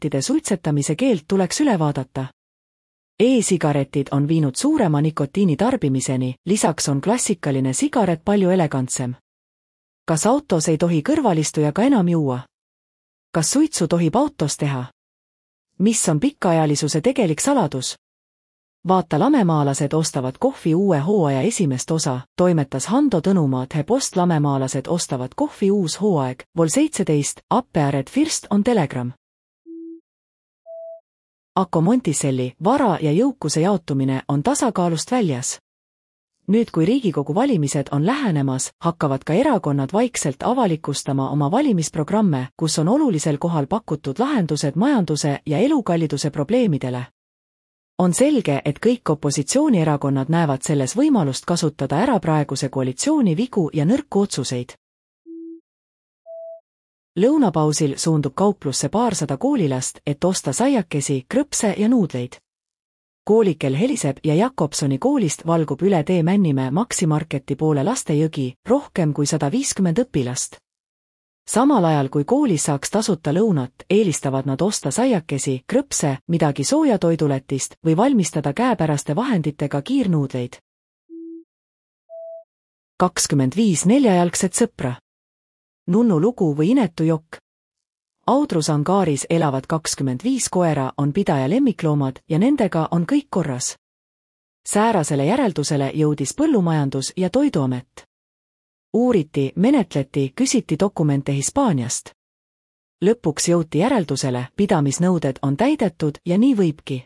e-sigarettide suitsetamise keeld tuleks üle vaadata. E-sigaretid on viinud suurema nikotiini tarbimiseni, lisaks on klassikaline sigaret palju elegantsem. Kas autos ei tohi kõrvalistujaga enam juua? Kas suitsu tohib autos teha? Mis on pikaajalisuse tegelik saladus? Vaata lamemaalased ostavad kohvi uue hooaja esimest osa, toimetas Hando Tõnumaa The Post. Lamemaalased ostavad kohvi uus hooaeg, vol 17, Appeared First on Telegram. Akko Monticelli, vara ja jõukuse jaotumine on tasakaalust väljas. Nüüd kui Riigikogu valimised on lähenemas, hakkavad ka erakonnad vaikselt avalikustama oma valimisprogramme, kus on olulisel kohal pakutud lahendused majanduse ja elukalliduse probleemidele. On selge, et kõik opositsioonierakonnad näevad selles võimalust kasutada ära praeguse koalitsiooni vigu ja nõrku otsuseid. Lõunapausil suundub kauplusse paarsada koolilast, et osta saiakesi, krõpse ja nuudleid. Koolikel heliseb ja Jakobsoni koolist valgub üle tee Männimäe Maximarketi poole Lastejõgi, rohkem kui 150 õpilast. Samal ajal kui koolis saaks tasuta lõunat, eelistavad nad osta saiakesi, krõpse, midagi soojatoiduletist või valmistada käepäraste vahenditega kiirnuudleid. 25 neljajalgset sõpra. Nunnu lugu või inetu jokk. Audrus angaaris elavad 25 koera on pidaja lemmikloomad ja nendega on kõik korras. Säärasele järeldusele jõudis Põllumajandus- ja Toiduamet. Uuriti, menetleti, küsiti dokumente Hispaaniast. Lõpuks jõuti järeldusele, pidamisnõuded on täidetud ja nii võibki.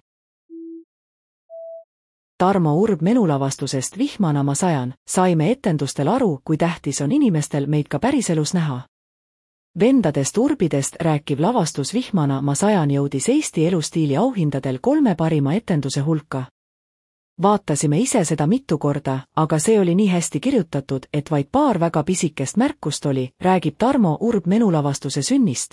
Tarmo Urb menulavastusest Vihmana ma sajan, saime etendustel aru, kui tähtis on inimestel meid ka päriselus näha. Vendadest Urbidest rääkiv lavastus Vihmana ma sajan jõudis Eesti elustiili auhindadel 3 parima etenduse hulka. Vaatasime ise seda mitu korda, aga see oli nii hästi kirjutatud, et vaid paar väga pisikest märkust oli, räägib Tarmo Urb menulavastuse sünnist.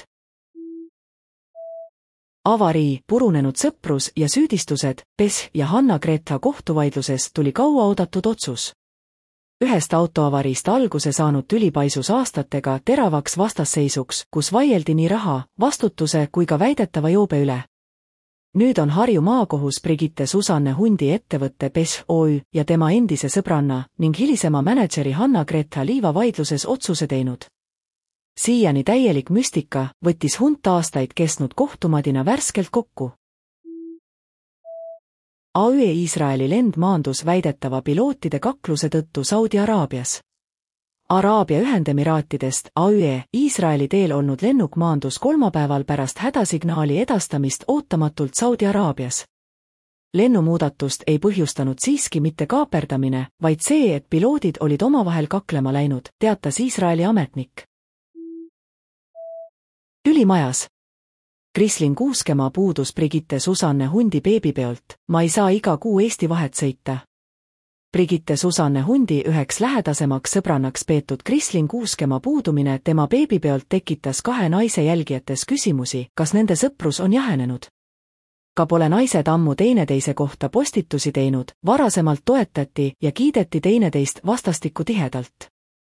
Avarii, purunenud sõprus ja süüdistused, Pes ja Hanna-Greta kohtuvaidluses tuli kauaoodatud otsus. Ühest autoavariist alguse saanud tüli paisus aastatega teravaks vastasseisuks, kus vaieldi nii raha, vastutuse kui ka väidetava joobe üle. Nüüd on Harju maakohus Brigitte Susanne Hundi ettevõtte Pes OÜ ja tema endise sõbranna ning hilisema mänedžeri Hanna-Greta Liiva vaidluses otsuse teinud. Siiani täielik müstika, võttis hunt aastaid kestnud kohtumadina värskelt kokku. AÜE Iisraeli lend maandus väidetava pilootide kakluse tõttu Saudi Araabias. Araabia Ühendemiraatidest AÜE Iisraeli teel olnud lennuk maandus kolmapäeval pärast hädasignaali edastamist ootamatult Saudi Araabias. Lennumuudatust ei põhjustanud siiski mitte kaaperdamine, vaid see, et piloodid olid omavahel kaklema läinud, teatas Iisraeli ametnik. Tüli majas. Krislin Kuuskemaa puudus Brigitte Susanne Hundi beebipeolt, ma ei saa iga kuu Eesti vahet sõita. Brigitte Susanne Hundi üheks lähedasemaks sõbrannaks peetud Krislin Kuuskemaa puudumine tema beebipeolt tekitas 2 naise jälgijates küsimusi, kas nende sõprus on jahenenud. Ka pole naised ammu teineteise kohta postitusi teinud, varasemalt toetati ja kiideti teineteist vastastikku tihedalt.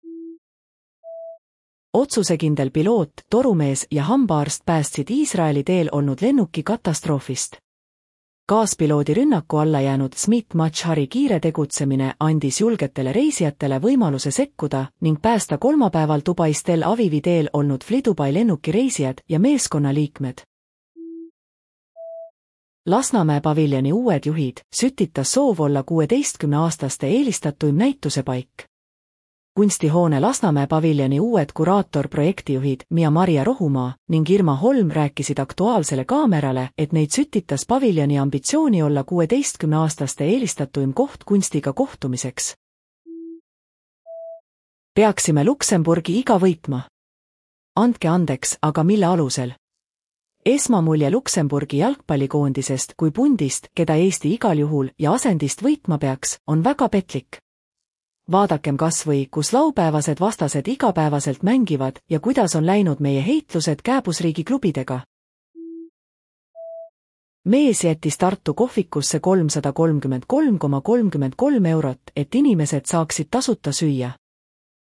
Otsusekindel piloot, torumees ja hambaarst päästsid Iisraeli teel olnud lennuki katastroofist. Kaaspiloodi rünnaku alla jäänud Smith Machari kiire tegutsemine andis julgetele reisijatele võimaluse sekkuda ning päästa kolmapäeval Dubais Tel Avivi teel olnud Flydubai lennuki reisijad ja meeskonnaliikmed. Lasnamäe paviljoni uued juhid sütitas soov olla 16-aastaste eelistatuim näitusepaik. Kunstihoone Lasnamäe paviljoni uued kuraator-projektijuhid Miia-Maria Rohumaa ning Irma Holm rääkisid Aktuaalsele Kaamerale, et neid sütitas paviljoni ambitsiooni olla 16-aastaste eelistatuim koht kunstiga kohtumiseks. Peaksime Luksemburgi iga võitma. Andke andeks, aga mille alusel? Esmamulje Luksemburgi jalgpallikoondisest kui pundist, keda Eesti igal juhul ja asendist võitma peaks, on väga petlik. Vaadakem kas või, kus laupäevased vastased igapäevaselt mängivad ja kuidas on läinud meie heitlused kääbusriigi klubidega. Mees jättis Tartu kohvikusse 333,33 €, et inimesed saaksid tasuta süüa.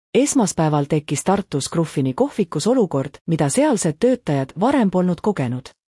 Esmaspäeval tekkis Tartus Gruffini kohvikus olukord, mida sealsed töötajad varem polnud kogenud.